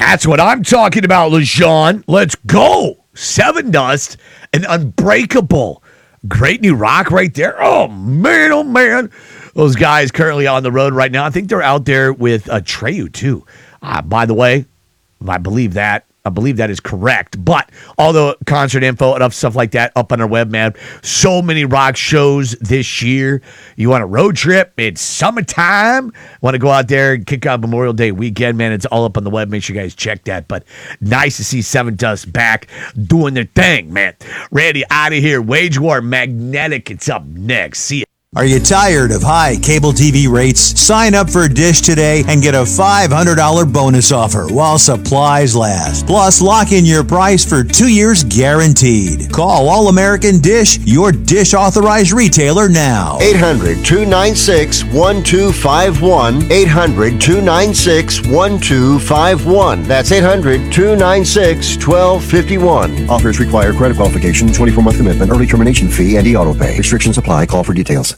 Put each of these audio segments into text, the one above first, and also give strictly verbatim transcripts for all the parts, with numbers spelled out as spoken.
That's what I'm talking about, LeJean. Let's go. Seven Dust and Unbreakable. Great new rock right there. Oh, man, oh, man. Those guys currently on the road right now. I think they're out there with uh, Treyu, too. Uh, by the way, I believe that. I believe that is correct. But all the concert info and stuff like that up on our web, man. So many rock shows this year. You want a road trip? It's summertime. Want to go out there and kick out Memorial Day weekend, man. It's all up on the web. Make sure you guys check that. But nice to see Seven Dust back doing their thing, man. Randy, out of here. Wage War Magnetic. It's up next. See ya. Are you tired of high cable T V rates? Sign up for Dish today and get a five hundred dollars bonus offer while supplies last. Plus, lock in your price for two years guaranteed. Call All American Dish, your Dish authorized retailer now. eight hundred, two nine six, one two five one. eight hundred, two nine six, one two five one. That's eight hundred, two nine six, one two five one. Offers require credit qualification, twenty-four month commitment, early termination fee, and e-auto pay. Restrictions apply. Call for details.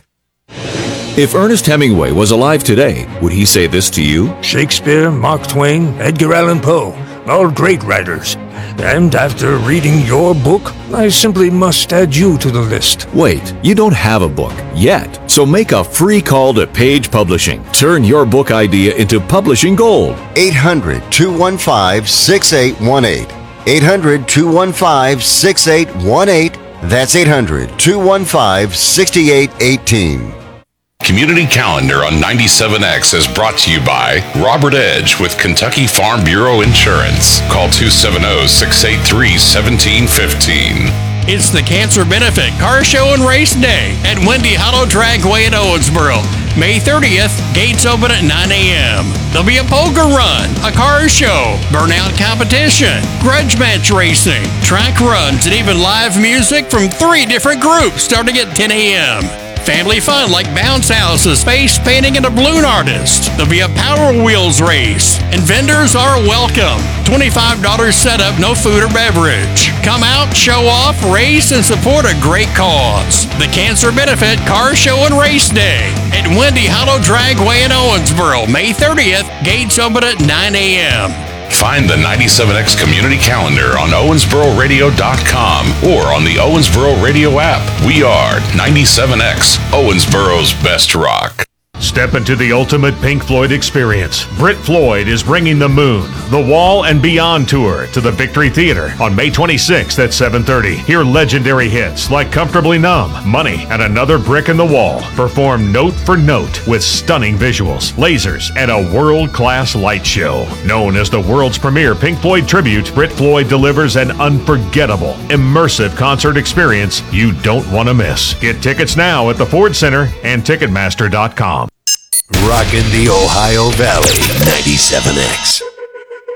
If Ernest Hemingway was alive today, would he say this to you? Shakespeare, Mark Twain, Edgar Allan Poe, all great writers. And after reading your book, I simply must add you to the list. Wait, you don't have a book yet. So make a free call to Page Publishing. Turn your book idea into publishing gold. eight hundred, two one five, six eight one eight. eight hundred, two one five, six eight one eight. That's eight hundred, two one five, six eight one eight. Community Calendar on ninety-seven X is brought to you by Robert Edge with Kentucky Farm Bureau Insurance. Call two seven zero, six eight three, one seven one five. It's the Cancer Benefit Car Show and Race Day at Windy Hollow Dragway in Owensboro. May thirtieth, gates open at nine a.m. There'll be a poker run, a car show, burnout competition, grudge match racing, track runs, and even live music from three different groups starting at ten a.m. Family fun like bounce houses, face painting, and a balloon artist. There'll be a Power Wheels race, and vendors are welcome. twenty-five dollars setup, no food or beverage. Come out, show off, race, and support a great cause. The Cancer Benefit Car Show and Race Day at Windy Hollow Dragway in Owensboro, May thirtieth. Gates open at nine a.m. Find the ninety-seven X Community Calendar on Owensboro Radio dot com or on the Owensboro Radio app. We are ninety-seven X, Owensboro's best rock. Step into the ultimate Pink Floyd experience. Britt Floyd is bringing The Moon, The Wall, and Beyond tour to the Victory Theater on May twenty-sixth at seven thirty. Hear legendary hits like Comfortably Numb, Money, and Another Brick in the Wall, performed note for note with stunning visuals, lasers, and a world-class light show. Known as the world's premier Pink Floyd tribute, Britt Floyd delivers an unforgettable, immersive concert experience you don't want to miss. Get tickets now at the Ford Center and Ticketmaster dot com. Rockin' the Ohio Valley, ninety-seven X.